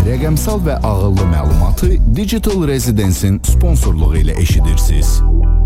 Rəqəmsal və ağıllı məlumatı Digital Residence-in sponsorluğu ilə eşidirsiniz.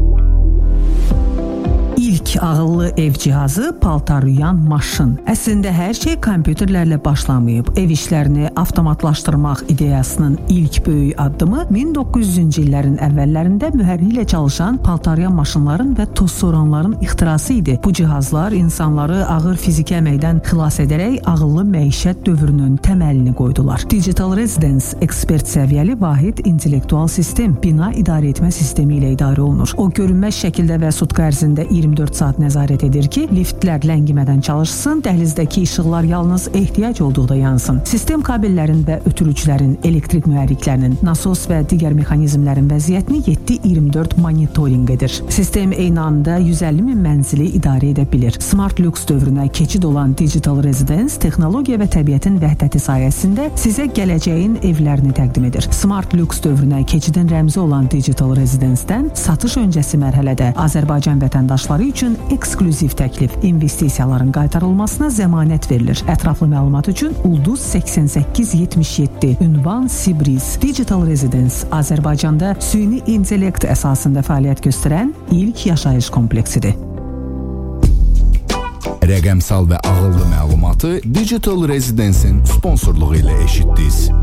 İlk ağıllı ev cihazı paltaryuyan maşın. Əslində hər şey kompüterlərlə başlamayıb. Ev işlərini avtomatlaşdırmaq ideyasının ilk böyük addımı 1900-cü illərin əvvəllərində mühərrik ilə çalışan paltaryan maşınların və tozsoranların ixtirası idi. Bu cihazlar insanları ağır fiziki əməkdən xilas edərək ağıllı məişət dövrünün təməlini qoydular. Digital Residence ekspert səviyyəli vahid intellektual sistem, bina idarə etmə sistemi ilə idarə olunur. O görünməz şəkildə və sutka ərzində 24 saat nəzarət edir ki, liftlər ləngimədən çalışsın, dəhlizdəki işıqlar yalnız ehtiyac olduqda yansın. Sistem kabellərin və ötürücülərin, elektrik mühərriklərinin, nasos və digər mexanizmlərin vəziyyətini 7/24 monitorinq edir. Sistem eyni anda 150 min mənzili idarə edə bilir. Smart Lux dövrünə keçid olan Digital Residence texnologiya və təbiətin vəhdəti sayəsində sizə gələcəyin evlərini təqdim edir. Smart Lux dövrünə keçidin rəmzi olan Digital Residence-dən satış öncəsi mərhələdə Azərbaycan vətəndaşları üçün eksklüziv təklif, investisiyaların qaytarılmasına zəmanət verilir. Ətraflı məlumat üçün Ulduz 8877, ünvan Sibriz. Digital Residence Azərbaycanda süni intellekt əsasında fəaliyyət göstərən ilk yaşayış kompleksidir. Rəqəmsal və ağıllı məlumatı Digital Residence-in sponsorluğu ilə eşitdiniz.